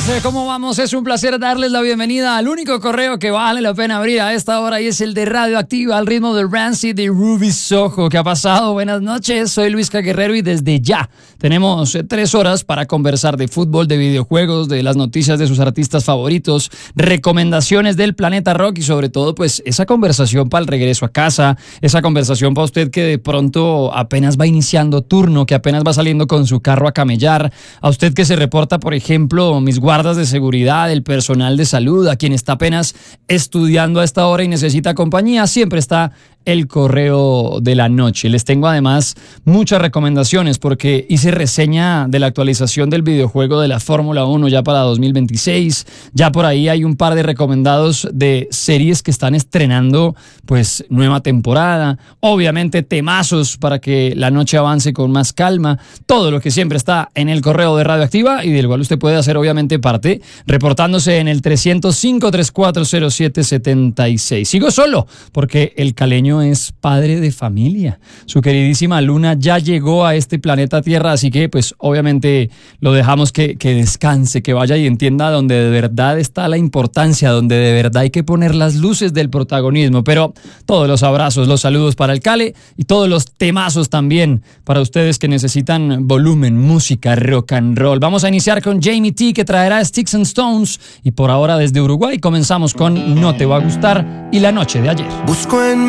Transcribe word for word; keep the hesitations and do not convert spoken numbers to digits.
noches, ¿cómo vamos? Es un placer darles la bienvenida al único correo que vale la pena abrir a esta hora y es el de Radioactiva al ritmo del Rancid de Ruby Soho. ¿Qué ha pasado? Buenas noches, soy Luisca Guerrero y desde ya tenemos tres horas para conversar de fútbol, de videojuegos, de las noticias de sus artistas favoritos, recomendaciones del planeta rock y sobre todo pues esa conversación para el regreso a casa, esa conversación para usted que de pronto apenas va iniciando turno, que apenas va saliendo con su carro a camellar, a usted que se reporta, por ejemplo, mis guardas de seguridad, el personal de salud, a quien está apenas estudiando a esta hora y necesita compañía, siempre está el correo de la noche. Les tengo además muchas recomendaciones porque hice reseña de la actualización del videojuego de la Fórmula uno ya para dos mil veintiséis. Ya por ahí hay un par de recomendados de series que están estrenando pues nueva temporada. Obviamente temazos para que la noche avance con más calma. Todo lo que siempre está en el correo de Radioactiva y del cual usted puede hacer obviamente parte reportándose en el tres cero cinco, tres cuatro cero siete, siete seis. Sigo solo porque el caleño es padre de familia. Su queridísima Luna ya llegó a este planeta Tierra, así que pues obviamente lo dejamos que, que descanse, que vaya y entienda donde de verdad está la importancia, donde de verdad hay que poner las luces del protagonismo. Pero todos los abrazos, los saludos para el Cale y todos los temazos también para ustedes que necesitan volumen, música, rock and roll. Vamos a iniciar con Jamie T, que traerá Sticks and Stones, y por ahora desde Uruguay comenzamos con No Te Va a Gustar y La Noche de Ayer. Busco en